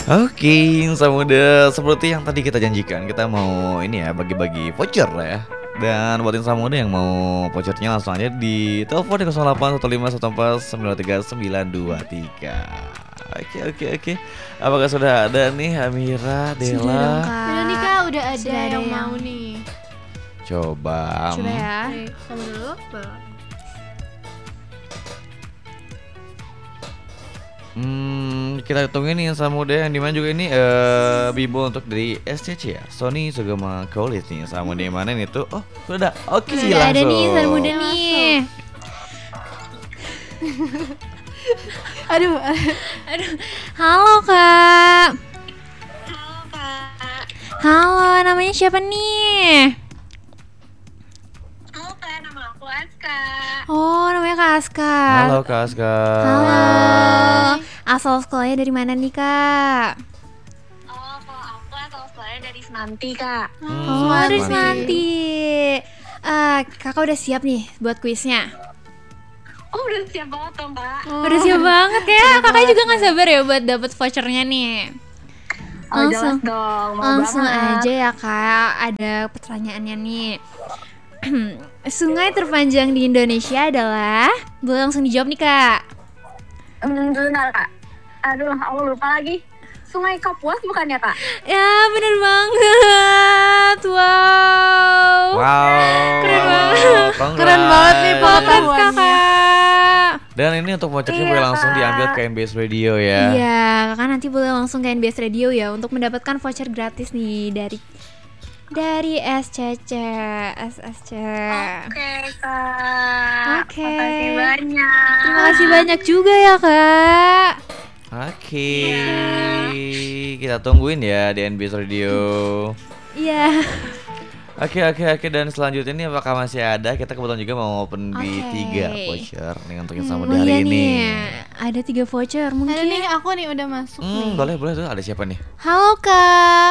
Oke, Samuda, seperti yang tadi kita janjikan, kita mau ini ya bagi-bagi voucher lah ya. Dan buat Samuda yang mau vouchernya langsung aja di telepon di 081514939923. Oke. Apakah sudah ada nih Amira, Sudah dong, Dela? Kak. Udah nih Kak, udah ada Sudah ada yang yang- mau nih. Coba. Coba ya. Nih, sama dulu. Kita hitungin nih Samuda yang dimana juga ini Bibo untuk dari SCC ya, Sony Sugama College nih. Samuda yang mana nih tuh? Oh, sudah ada. Oke, Sudah ada langsung. nih, San Muda nih. Aduh, Halo, Kak. Halo Kak. Halo, namanya siapa nih? Halo Kak, nama aku Aska. Oh, namanya Kak Aska. Halo Kak Aska. Halo. Asal sekolahnya dari mana nih, Kak? Oh, kalau aku asal sekolahnya dari Semanti Kak. Oh, dari Semanti. Kakak udah siap nih buat kuisnya? Oh, udah siap banget dong Kak. Udah siap banget ya. Kakak juga nggak sabar ya buat dapet vouchernya nih. Oh, jelas dong, mau Langsung banget. aja ya, Kak. Ada pertanyaannya nih. Sungai terpanjang di Indonesia adalah? Boleh langsung dijawab nih, Kak. Bentar Kak. Aduh, aku lupa lagi. Sungai Kapuas bukan ya Kak? Ya, bener banget. Wow. Keren banget. Keren banget nih, Pak. Congrats, Pengetahuannya. Kakak. Dan ini untuk vouchernya Iya, boleh langsung Kak. diambil ke MBS Radio ya. Iya, Kakak nanti boleh langsung ke NBS Radio ya untuk mendapatkan voucher gratis nih dari SCC. SSC. Oke Kak. Oke. Makasih banyak. Terima kasih banyak juga ya, Kak. Oke. Kita tungguin ya di NBS Radio. Iya. Oke, dan selanjutnya ini apakah masih ada? Kita kebetulan juga mau open di Oke. 3 voucher nih untuk yang sama Oh hari iya ini. nih, ada 3 voucher mungkin. Ada nih, aku nih udah masuk nih. Boleh tuh, ada siapa nih? Halo Kak.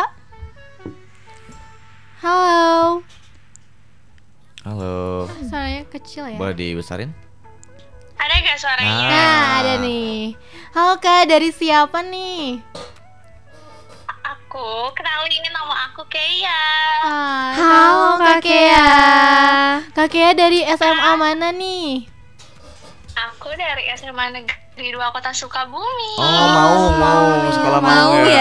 Halo. Halo. Suaranya kecil ya. Boleh dibesarin? Ada gak suaranya? Nah, ada nih. Halo Kak, dari siapa nih? Aku, kenalin ini nama aku Keia. Halo Kak Kea. Kak Kea dari SMA mana nih? Aku dari SMA Negeri 2 Kota Sukabumi. Oh, mau sekolah mau ya.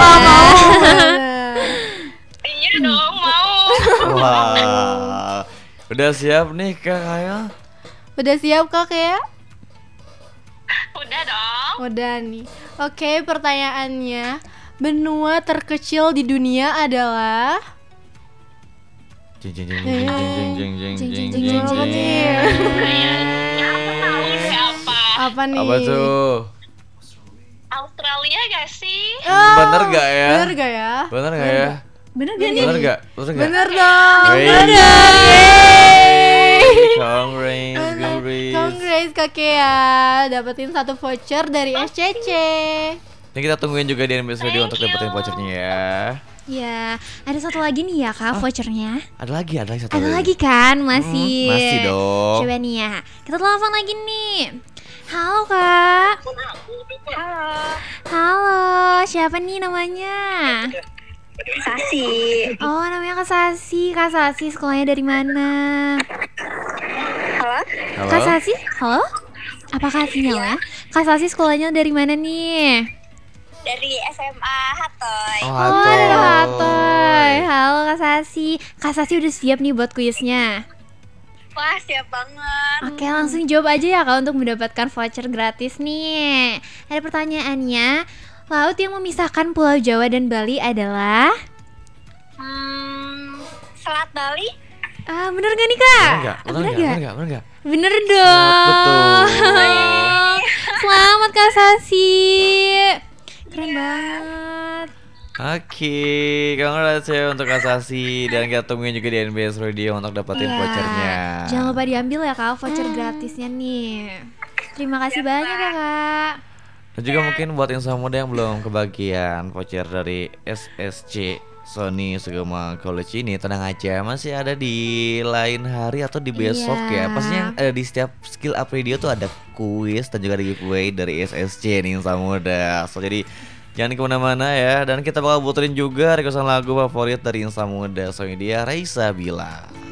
Iya dong, mau. Wah. Udah siap nih Kak Kaya? Udah siap Kak Kea? Udah dong. Udah nih. Oke, pertanyaannya, benua terkecil di dunia adalah? Jeng jeng jeng jeng jeng jeng jeng jeng jeng jeng, jeng jeng, jeng. Kayaknya aku tahu deh apa. Apa nih? Apa tuh? Australia gak sih? Bener gak ya? Bener gak ya? Bener gak ya? Bener gak nih? Bener gak? Bener gak? Bener dong. Congrats. Congrats Kak Kea, dapetin 1 voucher dari SCC. Ini kita tungguin juga di NBS Radio untuk dapetin vouchernya ya. Ya, ada satu lagi nih ya Kak vouchernya. Ada lagi satu Ada lagi kan? Masih. Masih dong. Coba nih ya. Kita telepon lagi nih. Halo Kak. Halo. Halo, siapa nih namanya? Sasi. Oh, namanya Kak Sasi. Kak Sasi sekolahnya dari mana? Halo. Halo. Kak Sasi? Halo? Apa Kak sinyalnya? Kak Sasi sekolahnya dari mana nih? Dari SMA Hatoy. Oh, Oh, dari Hatoy. Halo Kak Sasi. Kak Sasi udah siap nih buat kuisnya. Wah, siap banget. Oke, langsung jawab aja ya Kak untuk mendapatkan voucher gratis nih. Ada pertanyaannya. Laut yang memisahkan Pulau Jawa dan Bali adalah? Selat Bali. Bener gak nih Kak? Bener gak? Bener dong. Betul. Selamat Kak Sasi. Keren banget. Oke, congrats ya untuk Asasi dan kita tungguin juga di NBS Radio untuk dapetin Iya. vouchernya. Jangan lupa diambil ya Kak voucher gratisnya nih. Terima kasih banyak ya Kak. Dan juga mungkin buat insan muda yang belum kebagian voucher dari SSC Sony Sugama College ini, tenang aja, masih ada di lain hari atau di besok Iya. ya. Pastinya ada di setiap skill up radio tuh ada kuis dan juga ada giveaway dari SSC nih insan muda. So jadi Jangan kemana-mana ya. Dan kita bakal puterin juga requestan lagu favorit dari Insan Muda. Soalnya dia Raisa Bila.